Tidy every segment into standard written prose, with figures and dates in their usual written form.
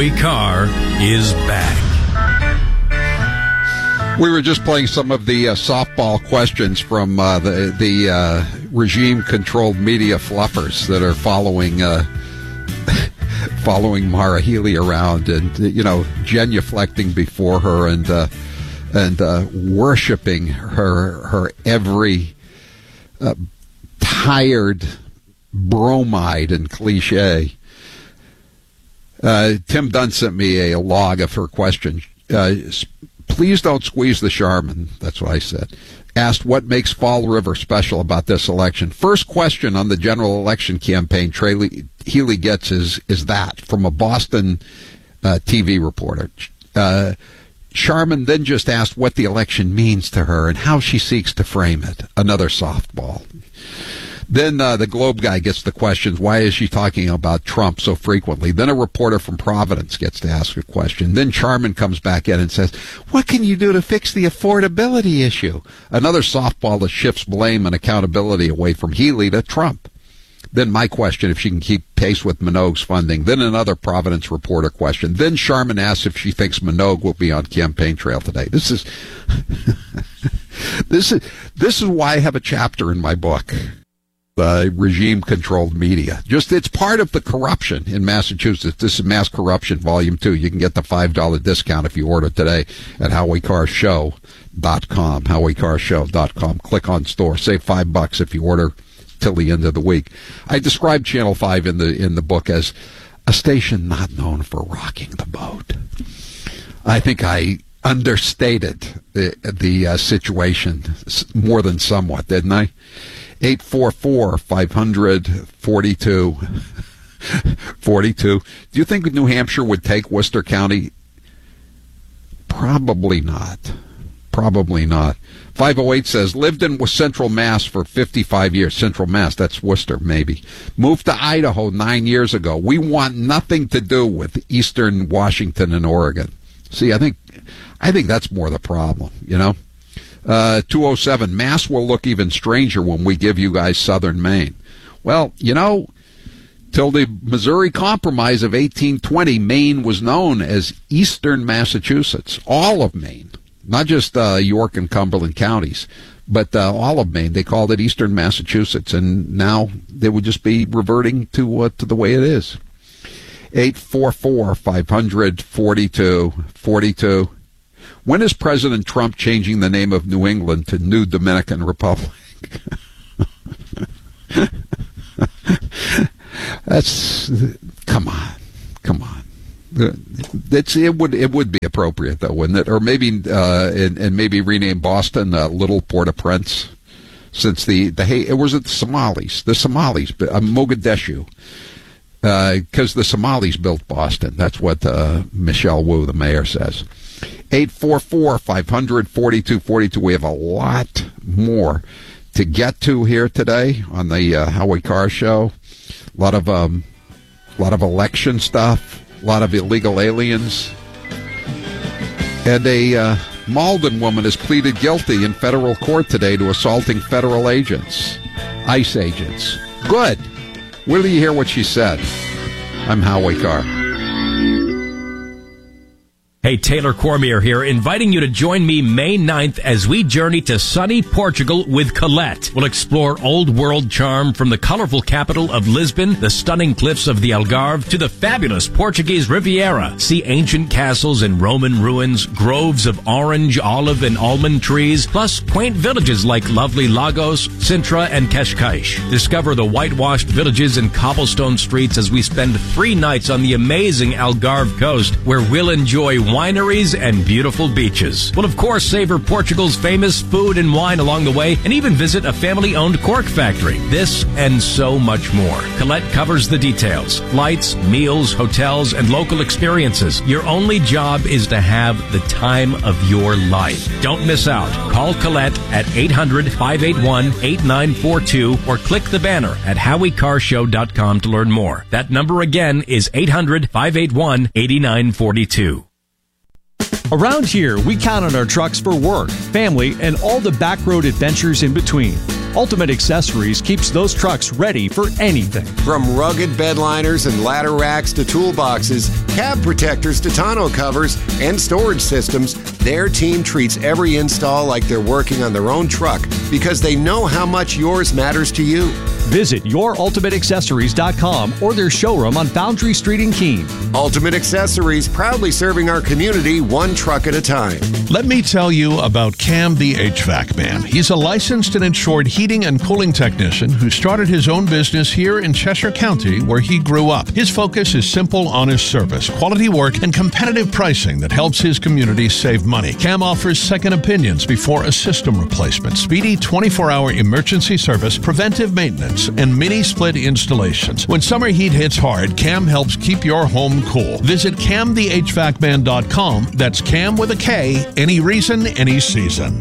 Howie Carr is back. We were just playing some of the softball questions from the regime-controlled media fluffers that are following Maura Healey around and, genuflecting before her and worshiping her every tired bromide and cliche. Tim Dunn sent me a log of her question. Please don't squeeze the Charmin. That's what I said. Asked what makes Fall River special about this election. First question on the general election campaign Healey gets is that from a Boston TV reporter. Charmin then just asked what the election means to her and how she seeks to frame it. Another softball. Then the Globe guy gets the questions, why is she talking about Trump so frequently? Then a reporter from Providence gets to ask a question. Then Charmin comes back in and says, what can you do to fix the affordability issue? Another softball that shifts blame and accountability away from Healey to Trump. Then my question, if she can keep pace with Minogue's funding. Then another Providence reporter question. Then Charmin asks if she thinks Minogue will be on campaign trail today. This is this is why I have a chapter in my book. Regime-controlled media. It's part of the corruption in Massachusetts. This is Mass Corruption, Volume 2. You can get the $5 discount if you order today at HowieCarrShow.com. HowieCarrShow.com. Click on store. Save $5 if you order till the end of the week. I describe Channel 5 in the book as a station not known for rocking the boat. I think I understated the situation more than somewhat, didn't I? 844-500-4242. Do you think New Hampshire would take Worcester County? Probably not. 508 says, lived in Central Mass for 55 years. Central Mass, that's Worcester, maybe. Moved to Idaho 9 years ago. We want nothing to do with Eastern Washington and Oregon. See, I think that's more the problem, 207, Mass will look even stranger when we give you guys Southern Maine. Well, till the Missouri Compromise of 1820, Maine was known as Eastern Massachusetts. All of Maine, not just York and Cumberland counties, but all of Maine. They called it Eastern Massachusetts, and now they would just be reverting to the way it is. 844-500-4242. When is President Trump changing the name of New England to New Dominican Republic? Come on. It would be appropriate though, wouldn't it? Or maybe and maybe rename Boston Little Port-au-Prince, since it was the Somalis, Mogadishu. Because the Somalis built Boston. That's what Michelle Wu, the mayor, says. 844-500-4242. We have a lot more to get to here today on the Howie Carr Show. A lot of election stuff. A lot of illegal aliens. And a Malden woman has pleaded guilty in federal court today to assaulting federal agents, ICE agents. Good. Wait till you hear what she said. I'm Howie Carr. Hey, Taylor Cormier here, inviting you to join me May 9th as we journey to sunny Portugal with Colette. We'll explore old world charm from the colorful capital of Lisbon, the stunning cliffs of the Algarve, to the fabulous Portuguese Riviera. See ancient castles and Roman ruins, groves of orange, olive, and almond trees, plus quaint villages like lovely Lagos, Sintra, and Cascais. Discover the whitewashed villages and cobblestone streets as we spend 3 nights on the amazing Algarve coast, where we'll enjoy wineries and beautiful beaches. We'll, of course, savor Portugal's famous food and wine along the way, and even visit a family-owned cork factory. This and so much more. Colette covers the details. Flights, meals, hotels, and local experiences. Your only job is to have the time of your life. Don't miss out. Call Colette at 800-581-8942 or click the banner at HowieCarrShow.com to learn more. That number again is 800-581-8942. Around here, we count on our trucks for work, family, and all the back road adventures in between. Ultimate Accessories keeps those trucks ready for anything. From rugged bed liners and ladder racks to toolboxes, cab protectors to tonneau covers, and storage systems, their team treats every install like they're working on their own truck because they know how much yours matters to you. Visit yourultimateaccessories.com or their showroom on Foundry Street in Keene. Ultimate Accessories, proudly serving our community one truck at a time. Let me tell you about Cam the HVAC Man. He's a licensed and insured heating and cooling technician who started his own business here in Cheshire County, where he grew up. His focus is simple, honest service, quality work, and competitive pricing that helps his community save money. Cam offers second opinions before a system replacement, speedy 24-hour emergency service, preventive maintenance, and mini-split installations. When summer heat hits hard, Cam helps keep your home cool. Visit CamTheHVACman.com. That's Cam with a K, any reason, any season.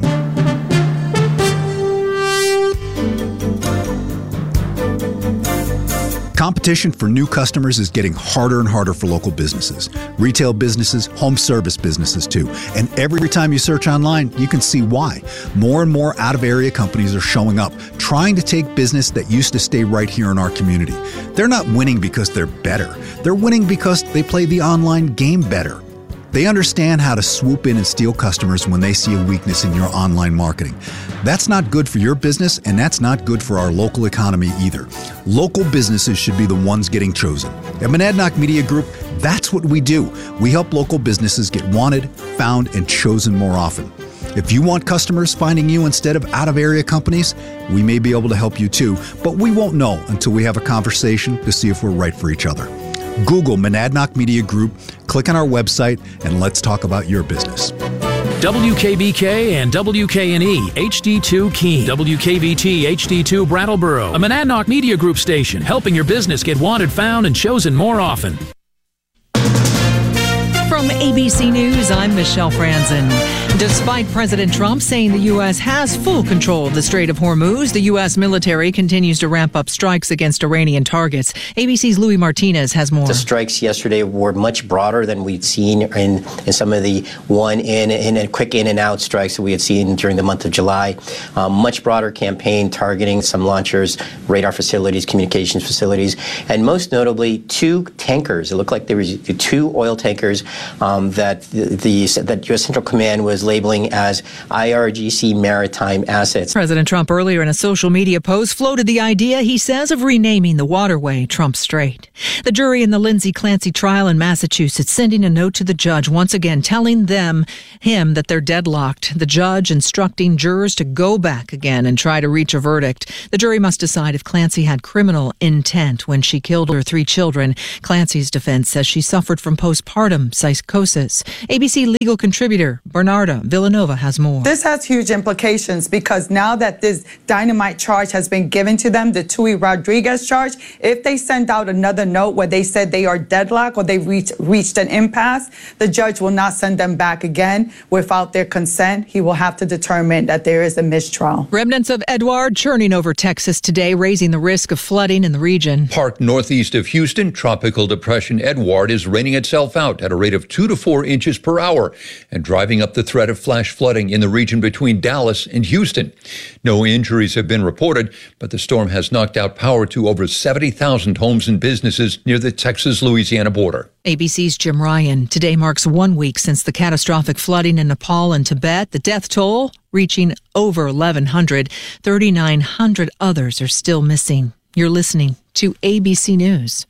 Competition for new customers is getting harder and harder for local businesses. Retail businesses, home service businesses too. And every time you search online, you can see why. More and more out-of-area companies are showing up, trying to take business that used to stay right here in our community. They're not winning because they're better. They're winning because they play the online game better. They understand how to swoop in and steal customers when they see a weakness in your online marketing. That's not good for your business, and that's not good for our local economy either. Local businesses should be the ones getting chosen. At Monadnock Media Group, that's what we do. We help local businesses get wanted, found, and chosen more often. If you want customers finding you instead of out-of-area companies, we may be able to help you too, but we won't know until we have a conversation to see if we're right for each other. Google Monadnock Media Group, click on our website, and let's talk about your business. WKBK and WKNE HD2 Keene, WKVT HD2 Brattleboro, a Monadnock Media Group station, helping your business get wanted, found, and chosen more often. From ABC News, I'm Michelle Franzen. Despite President Trump saying the U.S. has full control of the Strait of Hormuz, the U.S. military continues to ramp up strikes against Iranian targets. ABC's Louis Martinez has more. The strikes yesterday were much broader than we'd seen in some of the quick in and out strikes that we had seen during the month of July. Much broader campaign targeting some launchers, radar facilities, communications facilities, and most notably 2 tankers. It looked like there was 2 oil tankers that U.S. Central Command was labeling as IRGC maritime assets. President Trump earlier in a social media post floated the idea, he says, of renaming the waterway Trump Strait. The jury in the Lindsay Clancy trial in Massachusetts sending a note to the judge, once again telling him that they're deadlocked. The judge instructing jurors to go back again and try to reach a verdict. The jury must decide if Clancy had criminal intent when she killed her 3 children. Clancy's defense says she suffered from postpartum psychosis. ABC legal contributor Bernarda Villanova has more. This has huge implications because now that this dynamite charge has been given to them, the Tui Rodriguez charge, if they send out another note where they said they are deadlocked or they reached an impasse, the judge will not send them back again without their consent. He will have to determine that there is a mistrial. Remnants of Edouard churning over Texas today, raising the risk of flooding in the region. Parked northeast of Houston, Tropical Depression Edouard is raining itself out at a rate of 2 to 4 inches per hour and driving up the threat of flash flooding in the region between Dallas and Houston. No injuries have been reported, but the storm has knocked out power to over 70,000 homes and businesses near the Texas-Louisiana border. ABC's Jim Ryan. Today marks 1 week since the catastrophic flooding in Nepal and Tibet. The death toll reaching over 1,100. 3,900 others are still missing. You're listening to ABC News.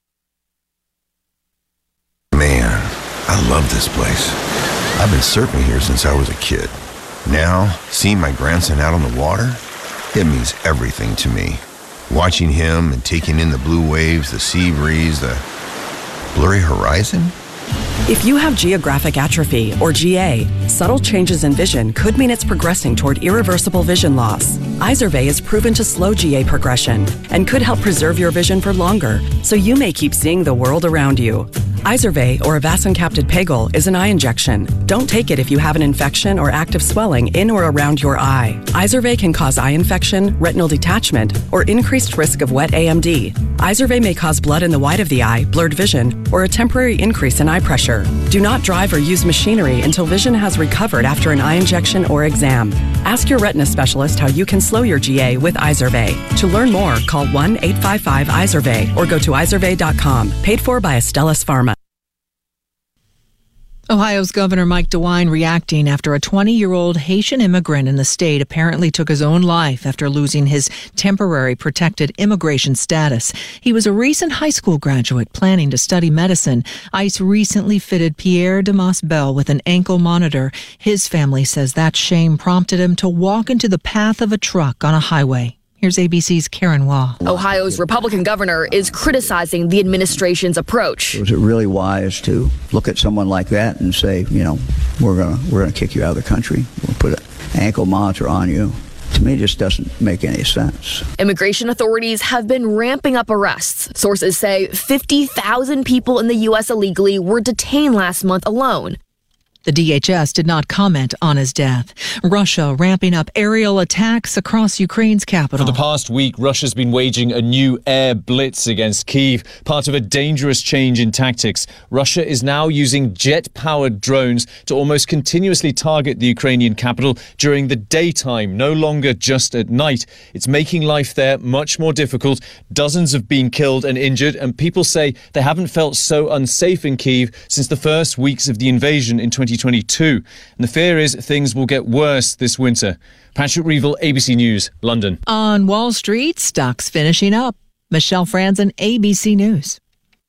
Man, I love this place. I've been surfing here since I was a kid. Now, seeing my grandson out on the water, it means everything to me. Watching him and taking in the blue waves, the sea breeze, the blurry horizon. If you have geographic atrophy, or GA, subtle changes in vision could mean it's progressing toward irreversible vision loss. Izervay is proven to slow GA progression and could help preserve your vision for longer, so you may keep seeing the world around you. Izervay, or avacincaptad pegol, is an eye injection. Don't take it if you have an infection or active swelling in or around your eye. Izervay can cause eye infection, retinal detachment, or increased risk of wet AMD. Izervay may cause blood in the white of the eye, blurred vision, or a temporary increase in eye pressure. Do not drive or use machinery until vision has recovered after an eye injection or exam. Ask your retina specialist how you can slow your GA with Izervay. To learn more, call 1-855-IZERVAY or go to izervay.com. Paid for by Astellas Pharma. Ohio's Governor Mike DeWine reacting after a 20-year-old Haitian immigrant in the state apparently took his own life after losing his temporary protected immigration status. He was a recent high school graduate planning to study medicine. ICE recently fitted Pierre Damas Bell with an ankle monitor. His family says that shame prompted him to walk into the path of a truck on a highway. Here's ABC's Karen Waugh. Ohio's Republican governor is criticizing the administration's approach. Was it really wise to look at someone like that and say, we're gonna kick you out of the country, we'll put an ankle monitor on you? To me, it just doesn't make any sense. Immigration authorities have been ramping up arrests. Sources say 50,000 people in the U.S. illegally were detained last month alone. The DHS did not comment on his death. Russia ramping up aerial attacks across Ukraine's capital. For the past week, Russia's been waging a new air blitz against Kyiv, part of a dangerous change in tactics. Russia is now using jet-powered drones to almost continuously target the Ukrainian capital during the daytime, no longer just at night. It's making life there much more difficult. Dozens have been killed and injured, and people say they haven't felt so unsafe in Kyiv since the first weeks of the invasion in 2022. And the fear is things will get worse this winter. Patrick Reevell, ABC News, London. On Wall Street, stocks finishing up. Michelle Franzen, ABC News.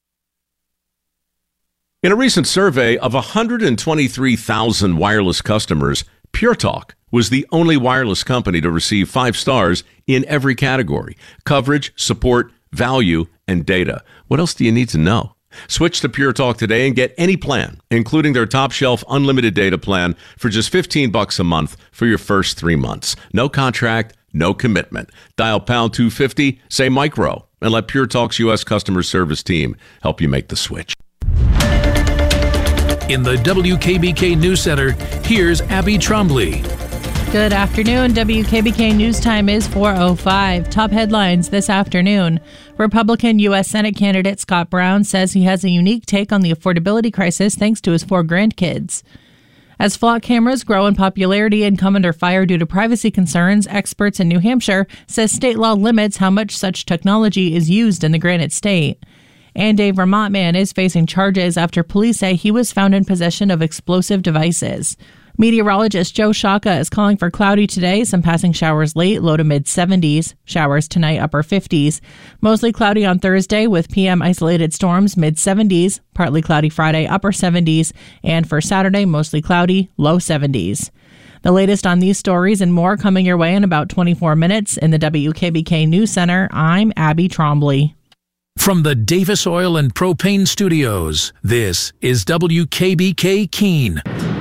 In a recent survey of 123,000 wireless customers, Pure Talk was the only wireless company to receive 5 stars in every category: coverage, support, value, and data. What else do you need to know? Switch to Pure Talk today and get any plan, including their top shelf unlimited data plan, for just $15 a month for your first 3 months. No contract, no commitment. Dial pound 250, say micro, and let Pure Talk's U.S. customer service team help you make the switch. In the WKBK News Center, here's Abby Trombley. Good afternoon. WKBK News Time is 4:05. Top headlines this afternoon. Republican U.S. Senate candidate Scott Brown says he has a unique take on the affordability crisis thanks to his 4 grandkids. As flock cameras grow in popularity and come under fire due to privacy concerns, experts in New Hampshire says state law limits how much such technology is used in the Granite State. And a Vermont man is facing charges after police say he was found in possession of explosive devices. Meteorologist Joe Shaka is calling for cloudy today, some passing showers late, low to mid-70s. Showers tonight, upper 50s. Mostly cloudy on Thursday with PM isolated storms, mid-70s. Partly cloudy Friday, upper 70s. And for Saturday, mostly cloudy, low 70s. The latest on these stories and more coming your way in about 24 minutes. In the WKBK News Center, I'm Abby Trombley. From the Davis Oil and Propane Studios, this is WKBK Keene.